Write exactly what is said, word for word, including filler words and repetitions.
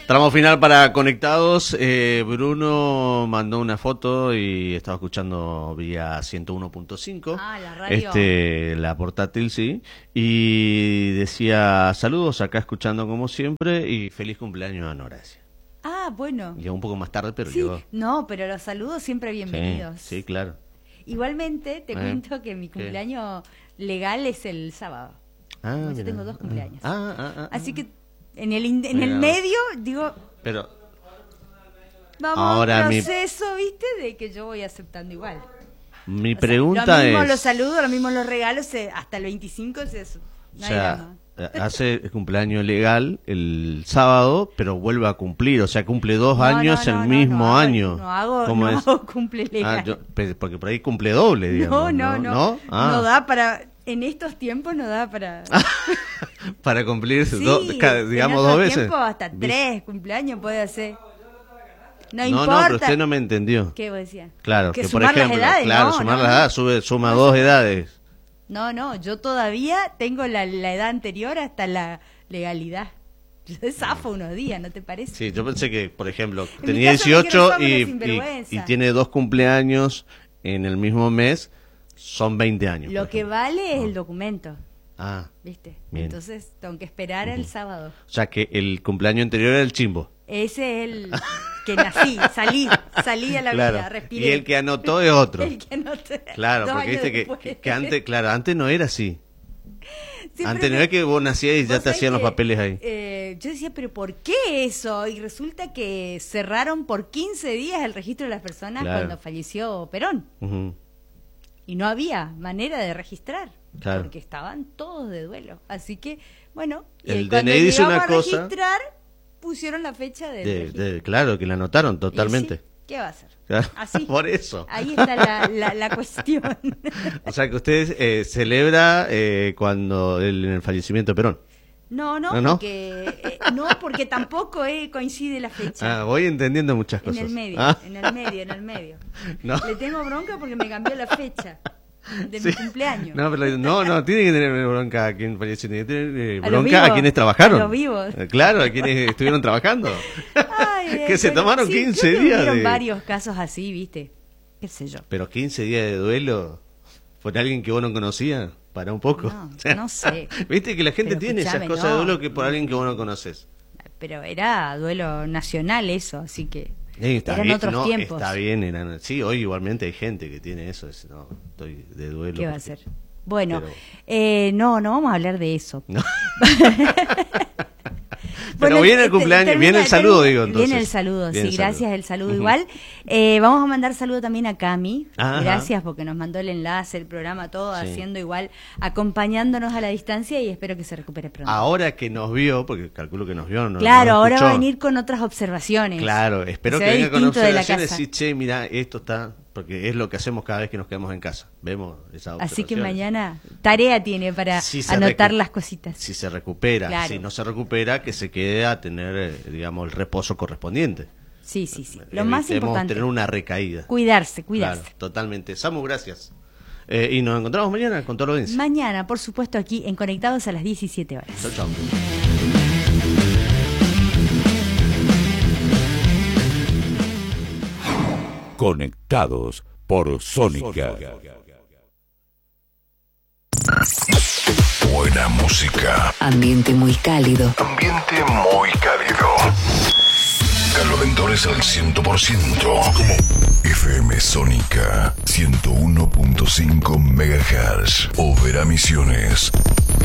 Tramo final para Conectados. Eh, Bruno mandó una foto y estaba escuchando vía ciento uno punto cinco. Ah, la radio. Este, la portátil, sí. Y decía, saludos, acá escuchando como siempre y feliz cumpleaños a Nora. Ah, bueno. Llegó un poco más tarde, pero sí, llegó. No, pero los saludos siempre bienvenidos. Sí, sí, claro. Igualmente, te eh, cuento que mi cumpleaños ¿qué? legal es el sábado. Ah, yo tengo dos cumpleaños. Ah, ah, ah, Así ah. que en el, in- en el medio, digo... Pero... Vamos ahora a un mi... proceso, ¿viste? De que yo voy aceptando igual. Mi o pregunta sea, lo mismo es... los saludos, lo mismo los regalos, se, hasta el veinticinco es eso. O sea, hace el cumpleaños legal el sábado, pero vuelve a cumplir, o sea, cumple dos no, años no, no, el no, mismo no, año. No hago, ¿Cómo no es? hago cumple legal. Ah, yo, porque por ahí cumple doble, digamos. No, no, no. No, ah. no da para... En estos tiempos no da para... para cumplir, sí, do, cada, digamos, dos veces. Tiempo, hasta tres cumpleaños puede hacer. No, no, importa. No, pero usted no me entendió. ¿Qué vos decías? Claro, que, que sumar por ejemplo, las edades, claro, no, sumar no, las no. edades, sube, suma dos edades. No, no, yo todavía tengo la, la edad anterior hasta la legalidad. Yo zafo unos días, ¿no te parece? Sí, yo pensé que, por ejemplo, En tenía mi caso dieciocho me quiero y, somos y, y tiene dos cumpleaños en el mismo mes, son veinte años. Lo que vale es el documento. Ah, ¿viste? bien. Entonces tengo que esperar uh-huh. el sábado. O sea que el cumpleaños anterior era el chimbo. Ese es el que nací, salí, salí a la claro. vida, respiré. Y el que anotó es otro. El que anotó. Claro, porque viste que, que, que antes, claro, antes no era así. Siempre antes no era que vos nacías y ya te hacían que, los papeles ahí. Eh, yo decía, pero ¿por qué eso? Y resulta que cerraron por quince días el registro de las personas claro. cuando falleció Perón. Uh-huh. Y no había manera de registrar. Claro. Porque estaban todos de duelo. Así que, bueno, el y cuando D N I dice una a cosa. registrar, pusieron la fecha del de, registro. De, claro, que la anotaron totalmente. Sí, ¿qué va a hacer? Claro. Así. Por eso. Ahí está la, la, la cuestión. O sea, que usted eh, celebra eh, cuando el, el fallecimiento de Perón. No, no, no, no? porque eh, no, porque tampoco eh, coincide la fecha. Ah, voy entendiendo muchas cosas. En el medio, ah. en el medio, en el medio. No. Le tengo bronca porque me cambió la fecha de sí. mi cumpleaños. No, pero no, no, tiene que tener bronca a quien falleció, tiene que tener eh, a bronca a quienes trabajaron. A los vivos. Eh, claro, a quienes estuvieron trabajando. Ay, que se bueno, tomaron sí, quince creo que días. Hubieron de... varios casos así, ¿viste? Qué sé yo. Pero quince días de duelo por alguien que vos no conocías, para un poco. No, o sea, no sé. Viste que la gente pero tiene esas cosas no. de duelo que por alguien que vos no conoces. Pero era duelo nacional eso, así que sí, está eran bien, otros no, tiempos. Está bien, eran, sí, hoy igualmente hay gente que tiene eso, es, no, estoy de duelo. ¿Qué va a hacer? Bueno, pero... eh, no, no vamos a hablar de eso. No. Pero bueno, viene el cumpleaños, termina, viene el saludo, termina, digo, entonces. Viene el saludo, viene sí, el gracias saludo. el saludo uh-huh. igual. Eh, vamos a mandar saludo también a Cami, Ajá. gracias porque nos mandó el enlace, el programa, todo, sí. haciendo igual, acompañándonos a la distancia y espero que se recupere pronto. Ahora que nos vio, porque calculo que nos vio, no Claro, nos ahora escuchó. va a venir con otras observaciones. Claro, espero se que ve venga con distinto de la observaciones casa. y che, mira, esto está... Porque es lo que hacemos cada vez que nos quedamos en casa. Vemos esas observaciones. Así que mañana tarea tiene para si anotar recu- las cositas. Si se recupera, claro. si no se recupera, que se quede a tener, digamos, el reposo correspondiente. Sí, sí, sí. Lo más Evitemos importante. tener una recaída. Cuidarse, cuidarse. Claro, totalmente. Samu, gracias. Eh, y nos encontramos mañana con toda la audiencia. Mañana, por supuesto, aquí en Conectados a las diecisiete horas. Chau, chau. Conectados por Sónica. Buena música. Ambiente muy cálido. Ambiente muy cálido. Caloventores al ciento por ciento. F M Sónica ciento uno punto cinco megahertz. Overa Misiones.